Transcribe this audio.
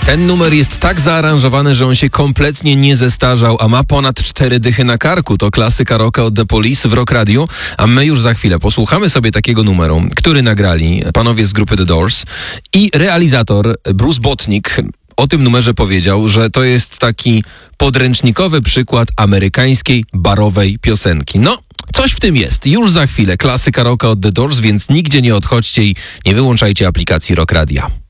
Ten numer jest tak zaaranżowany, że on się kompletnie nie zestarzał, a ma ponad 4 dychy na karku. To klasyka rocka od The Police w Rock Radio, a my już za chwilę posłuchamy sobie takiego numeru, który nagrali panowie z grupy The Doors i realizator Bruce Botnick o tym numerze powiedział, że to jest taki podręcznikowy przykład amerykańskiej barowej piosenki. No, coś w tym jest. Już za chwilę klasyka rocka od The Doors, więc nigdzie nie odchodźcie i nie wyłączajcie aplikacji Rock Radia.